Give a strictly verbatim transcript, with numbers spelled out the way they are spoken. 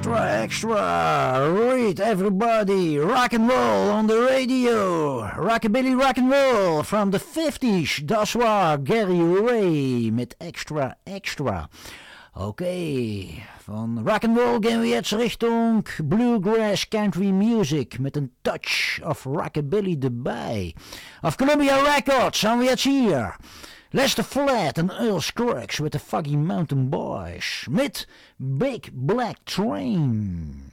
Extra, extra, read everybody, rock and roll on the radio, rockabilly rock and roll from the fifties, dat was Gary Ray met Extra, extra. Oké, okay. Van rock and roll gaan we jetzt Richtung bluegrass country music met een touch of rockabilly erbij. Of Columbia Records zijn we jetzt hier. Lester Flatt en Earl Scruggs with the Foggy Mountain Boys met Big Black Train.